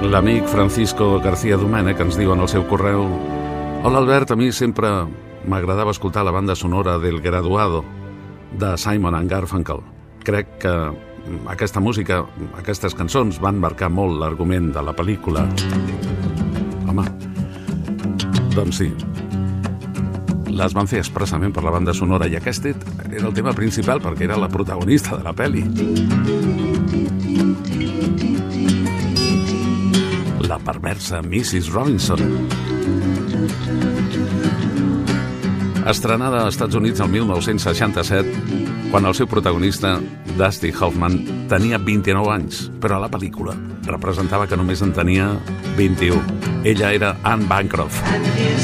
L'amic Francisco García Domènech ens diu en el seu correu: Hola Albert, a mi sempre m'agradava escoltar la banda sonora del Graduado de Simon & Garfunkel. Crec que aquesta música, aquestes cançons van marcar molt l'argument de la pel·lícula. Home, doncs sí, les van fer expressament per la banda sonora, i aquest era el tema principal perquè era la protagonista de la pel·li. La perversa Mrs. Robinson. Estrenada als Estats Units el 1967, quan el seu protagonista, Dusty Hoffman, tenia 29 anys, però a la pel·lícula representava que només en tenia 21. Ella era Anne Bancroft.